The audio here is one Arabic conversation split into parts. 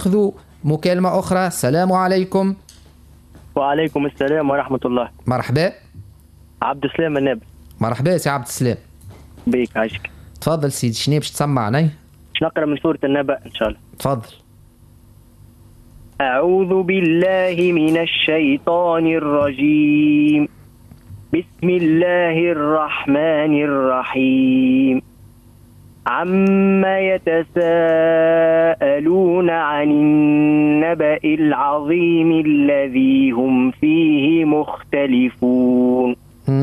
ناخذ مكالمة أخرى. السلام عليكم. وعليكم السلام ورحمة الله. مرحبا. عبد السلام النابل. مرحبا سي عبد السلام. بيك عايشك. تفضل سيدي، شنو باش تسمعنا؟ باش نقرا من سورة النبأ إن شاء الله. تفضل. أعوذ بالله من الشيطان الرجيم. بسم الله الرحمن الرحيم. عما يتساءلون عن النبأ العظيم الذي هم فيه مختلفون.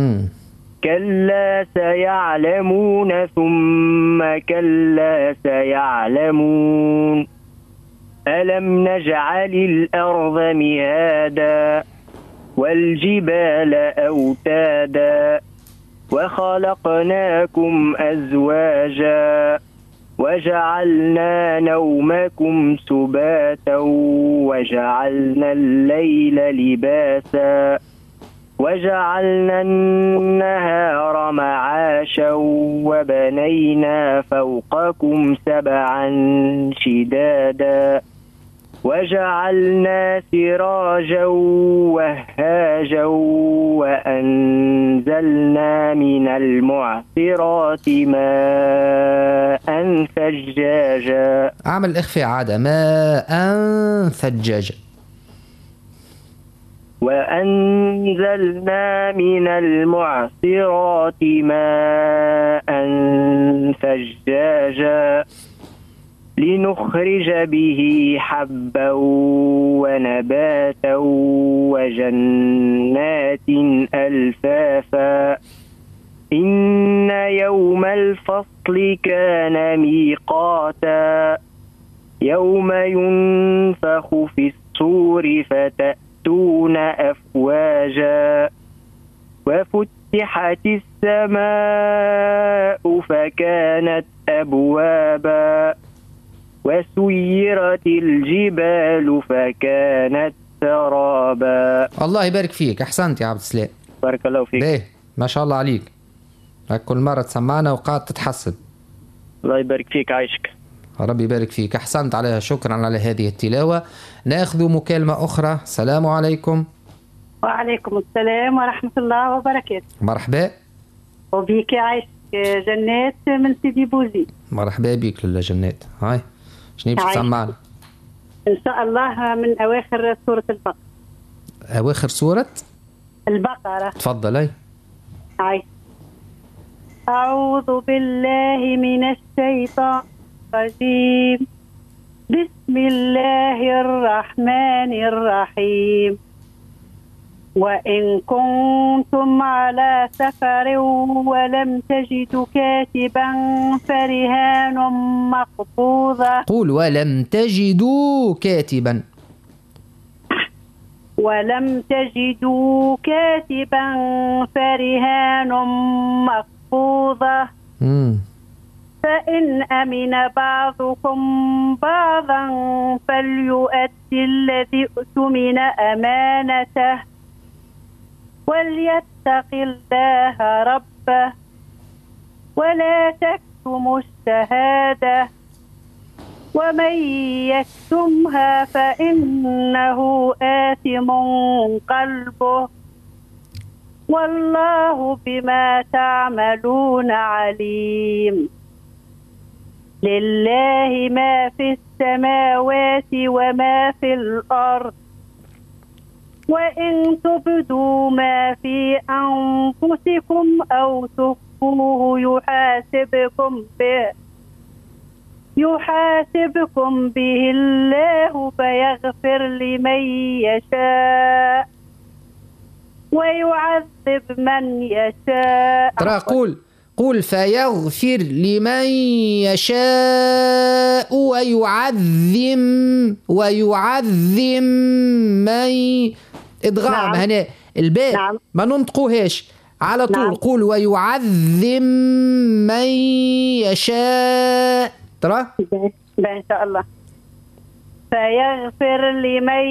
كلا سيعلمون ثم كلا سيعلمون. ألم نجعل الأرض مهادا والجبال أوتادا وخلقناكم أزواجا وجعلنا نومكم سباتا وجعلنا الليل لباسا وجعلنا النهار معاشا وبنينا فوقكم سبعا شدادا وجعلنا سراجا وهاجا وأنزلنا من المعصرات ماء ثجاجا. أعمل إخفاء عادة. ماء ثجاجا. وأنزلنا من المعصرات ماء ثجاجا لنخرج به حبا ونباتا وجنات ألفافا. إن يوم الفصل كان ميقاتا. يوم ينفخ في الصور فتأتون أفواجا وفتحت السماء فكانت أبوابا وسيرت الجبال فكانت سرابا. الله يبارك فيك. أحسنت يا عبد السلام. بارك الله فيك. باهي ما شاء الله عليك. كل مرة تسمعنا وقاعد تتحسن. الله يبارك فيك عايشك. ربي يبارك فيك. أحسنت عليها. شكرا على هذه التلاوة. ناخذ مكالمة أخرى. السلام عليكم. وعليكم السلام ورحمة الله وبركاته. مرحبا. وبيك عايشك. جنات من سيدي بوزي. مرحبا بك لله جنات. هاي شنو باش تسمعنا؟ إن شاء الله من أواخر سورة البقرة. أواخر سورة البقرة. تفضلي. هاي. أعوذ بالله من الشيطان الرجيم. بسم الله الرحمن الرحيم. وإن كنتم على سفر ولم تجدوا كاتبا فرهان مقبوضة. قول ولم تجدوا كاتبا. ولم تجدوا كاتبا فرهان مقبوضة. فإن أمن بعضكم بعضا فليؤدي الذي اؤتمن أمانته وليتق الله ربه ولا تكتموا الشهادة ومن يكتمها فإنه آثم قلبه والله بما تعملون عليم. لله ما في السماوات وما في الأرض وإن تبدوا ما في أنفسكم أو تخفوه يحاسبكم به الله فيغفر لمن يشاء ويعذب من يشاء. ترى قول فيغفر لمن يشاء ويعذب من إدغام. نعم. هنا الباء. نعم. ما ننطقوهاش على طول. نعم. قول ويعذب من يشاء. ترى إن شاء الله. فيغفر لمن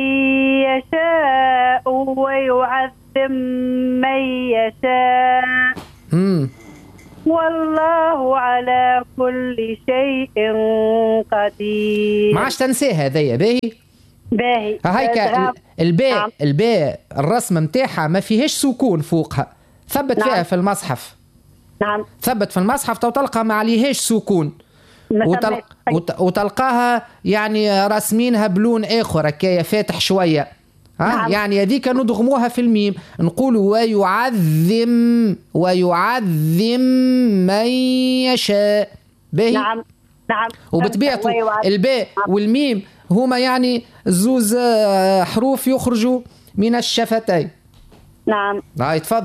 يشاء ويعذب من يشاء والله على كل شيء قدير. ما عادش تنساه هذايا. باهي هيك الباء الرسم متاعها ما فيهش سكون فوقها، ثبت فيها في المصحف. نعم ثبت في المصحف تلقى ما عليهاش سكون، وتلقاها يعني راسمينها بلون اخر هكايا فاتح شويه. نعم. يعني هذيك ندغموها في الميم، نقولوا ويعذم من يشاء. باهي. نعم نعم. وبطبيعته الباء والميم هما يعني زوز حروف يخرجوا من الشفتين. نعم. هاي تفضل.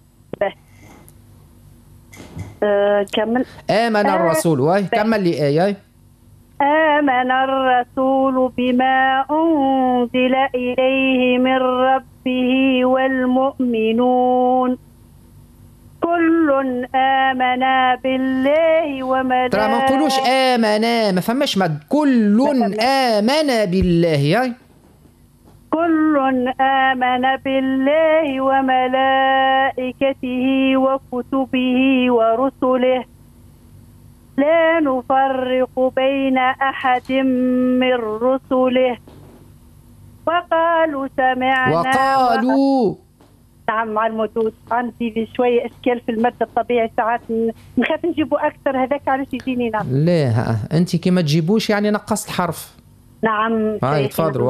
كمل. آمن الرسول. واي كمل لي آية. آمن الرسول بما أنزل إليه من ربه والمؤمنون كل آمن بالله وملائكته. ترى ما نقولوش آمنا، ما فماش مد. كل آمن بالله. كل آمن بالله وملائكته وكتبه ورسله لا نفرق بين أحد من رسله وقالوا سمعنا. وقالوا نعم مع المدود. عندي شوية إشكال في المد الطبيعي، ساعات نخاف نجيبوا أكثر، هذاك علاش يجيني نعم. لا أنت كي ما تجيبوش يعني نقصت الحرف. نعم. هاي تفضل.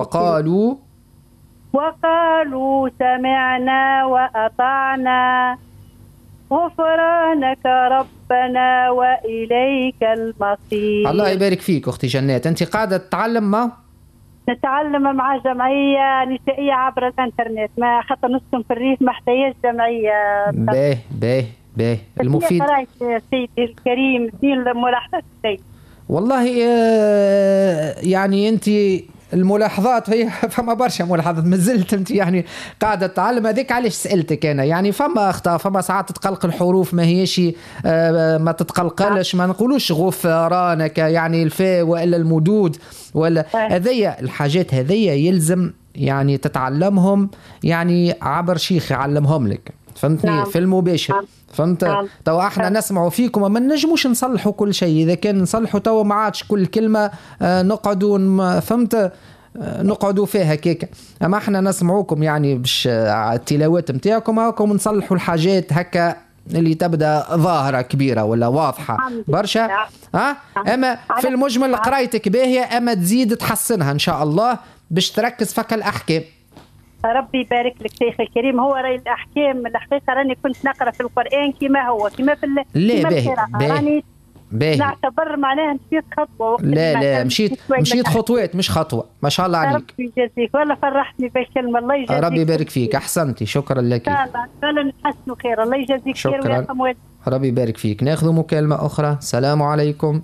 وقالوا سمعنا وأطعنا غفرانك ربنا وإليك المصير. الله يبارك فيك أختي جنات. أنت قاعدة تتعلم؟ ما نتعلم مع جمعية نسائية عبر الانترنت، ما خاطر نسكن في الريف ما احتاجش جمعية. باهي المفيد. سيدي الكريم دين ملاحظات السيد. والله يعني أنت الملاحظات هي فما برشا ملاحظات مازلت انت يعني قاعده تتعلم. هذيك علاش سالتك انا، يعني فما اخطاء، فما ساعات تتقلق الحروف ما هيش ما تتقلقلش. ما نقولوش غفرانك يعني الفاء والا المدود ولا هذيا الحاجات هذيا يلزم يعني تتعلمهم يعني عبر شيخ يعلمهم لك، فهمتني؟ نعم. في المباشر. نعم. فهمت؟ نعم. تو احنا نسمعوا فيكم وما نجموش نصلحوا كل شيء. اذا كان نصلحوا تو ما عادش كل كلمه نقعدوا فهمت نقعدوا فيها كيكه. اما احنا نسمعوكم يعني باش التلاوات نتاعكم هاكم نصلحوا الحاجات هكا اللي تبدا ظاهره كبيره ولا واضحه برشا. اما في المجمل قرايتك باهيه، اما تزيد تحسنها ان شاء الله باش تركز فك الاحكام. ربي يبارك لك شيخ الكريم. هو راي الأحكام الحقيقة راني كنت نقرأ في القرآن كما هو كما في باهي نعتبر معناها مشيت خطوة. لا مشيت خطوات مش خطوة. ما شاء الله عليك. ربي يجازيك والله فرحتني بالكلمة. الله يجازيك. ربي يبارك فيك. أحسنتي. شكرا لك. فعلا نتحسنوا خير. الله يجازيك خير ويرحم والديك. ربي يبارك فيك. ناخذ مكالمة أخرى. السلام عليكم.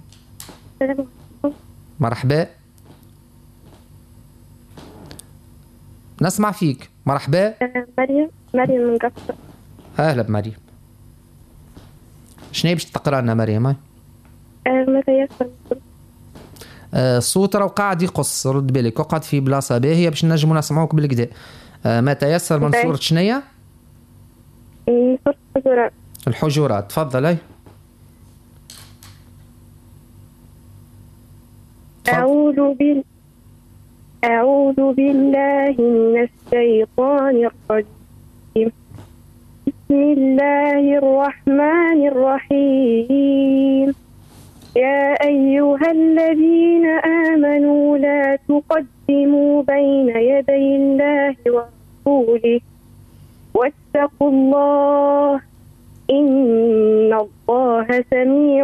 مرحبا. نسمع فيك. مرحبا. مريم من قصر. أهلا بمريم. شنو باش تقرا لنا مريم؟ ما تيسر. الصوت راه قاعد يقص، رد بالك اقعد في بلاصه باهيه باش نجموا نسمعوك بالكدا. ما تيسر من سوره شنيا؟ سوره الحجرات. الحجرات. تفضل. أعوذ بالله من الشيطان الرجيم. بسم الله الرحمن الرحيم. يا أيها الذين آمنوا لا تقدموا بين يدي الله ورسوله واتقوا الله إن الله سميع